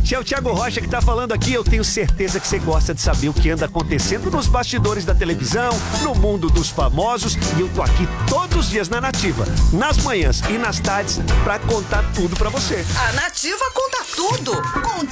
noite, é o Thiago Rocha que tá falando aqui. Eu tenho certeza que você gosta de saber o que anda acontecendo nos bastidores da televisão, no mundo dos famosos, e eu tô aqui todos os dias na Nativa, nas manhãs e nas tardes, pra contar tudo pra você. A Nativa conta tudo.